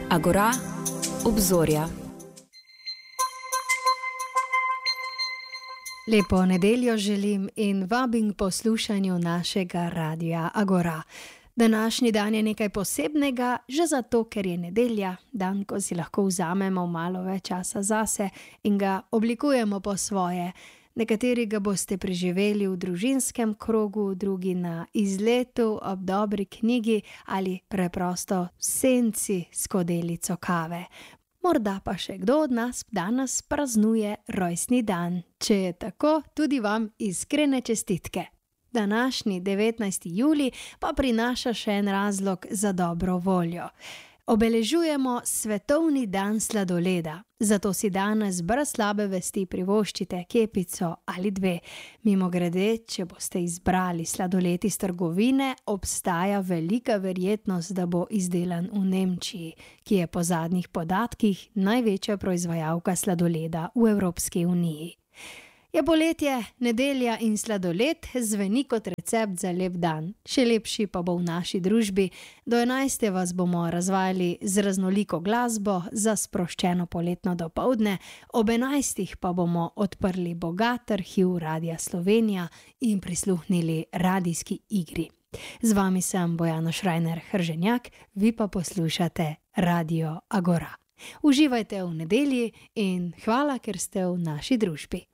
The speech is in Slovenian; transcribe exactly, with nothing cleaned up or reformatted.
Agora, obzorja. Lepo nedeljo želim in vabim k poslušanju našega radia Agora. Današnji dan je nekaj posebnega, že zato, ker je nedelja, dan, ko si lahko vzamemo malo več časa zase in ga oblikujemo po svoje. Nekateri ga boste preživeli v družinskem krogu, drugi na izletu ob dobri knjigi ali preprosto v senci s skodelico kave. Morda pa še kdo od nas danes praznuje rojstni dan. Če je tako, tudi vam iskrene čestitke. Današnji devetnajsti julij pa prinaša še en razlog za dobro voljo. Obeležujemo svetovni dan sladoleda, zato si danes brez slabe vesti privoščite kepico ali dve. Mimogrede, če boste izbrali sladoled iz trgovine, obstaja velika verjetnost, da bo izdelan v Nemčiji, ki je po zadnjih podatkih največja proizvajalka sladoleda v Evropski uniji. Je poletje, nedelja in sladoled zveni kot recept za lep dan. Še lepši pa bo v naši družbi. Do enajste vas bomo razvajali z raznoliko glasbo za sproščeno poletno dopoldne, ob enajstih pa bomo odprli bogat arhiv Radia Slovenija in prisluhnili radijski igri. Z vami sem Bojana Šrajner Hrženjak, vi pa poslušate Radio Agora. Uživajte v nedelji in hvala, ker ste v naši družbi.